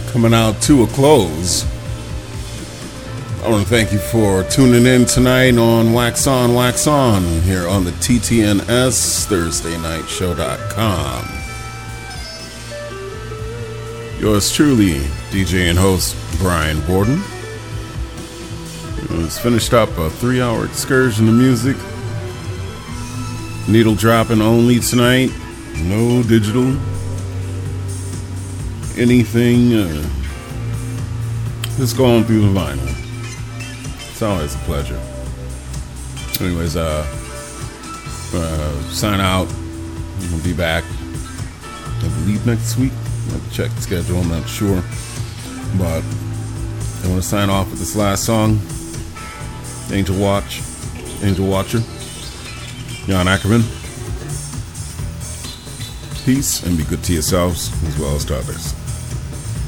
coming out to a close. I want to thank you for tuning in tonight on Wax On, Wax On here on the TTNS ThursdayNightShow.com. Yours truly, DJ and host Brian Borden. It's finished up a 3-hour excursion of music. Needle dropping only tonight. No digital. Anything. Just going through the vinyl. It's always a pleasure. Anyways, sign out. We'll be back, I believe, next week. I'll have to check the schedule, I'm not sure. But I want to sign off with this last song. Angel Watcher. Jan Ackerman. Peace and be good to yourselves as well as to others.